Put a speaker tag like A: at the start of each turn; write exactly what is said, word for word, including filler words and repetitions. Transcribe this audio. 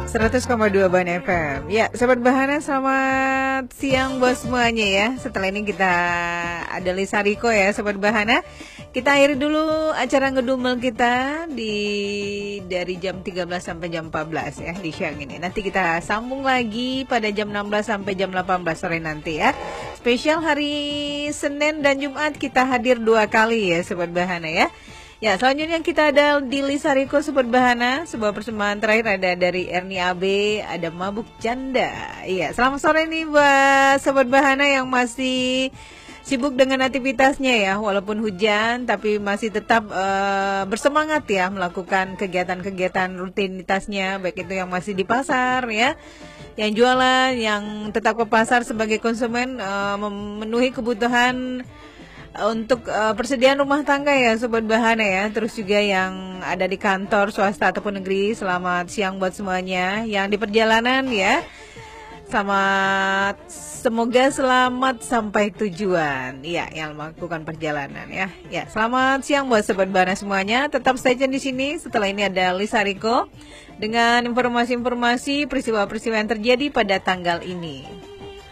A: seratus koma dua Ban F M. Ya, Sobat Bahana, selamat siang buat semuanya ya. Setelah ini kita ada Lisa Riko ya, Sobat Bahana. Kita akhiri dulu acara ngedumel kita di dari jam tiga belas sampai jam empat belas ya di siang ini. Nanti kita sambung lagi pada jam enam belas sampai jam delapan belas sore nanti ya. Spesial hari Senin dan Jumat kita hadir dua kali ya, Sobat Bahana ya. Ya, selanjutnya kita ada di Lisa Riko, Sobat Bahana. Sebuah persembahan terakhir ada dari Ernie A B, ada Mabuk Janda. Iya, selamat sore nih buat Sobat Bahana yang masih sibuk dengan aktivitasnya ya. Walaupun hujan, tapi masih tetap uh, bersemangat ya melakukan kegiatan-kegiatan rutinitasnya. Baik itu yang masih di pasar ya, yang jualan, yang tetap ke pasar sebagai konsumen, uh, memenuhi kebutuhan untuk uh, persediaan rumah tangga ya, Sobat Bahana ya. Terus juga yang ada di kantor swasta ataupun negeri, selamat siang buat semuanya. Yang di perjalanan ya, selamat, semoga selamat sampai tujuan. Iya, yang melakukan perjalanan ya. Ya, selamat siang buat Sobat Bahana semuanya. Tetap stay tune di sini. Setelah ini ada Lisa Riko dengan informasi-informasi peristiwa-peristiwa yang terjadi pada tanggal ini.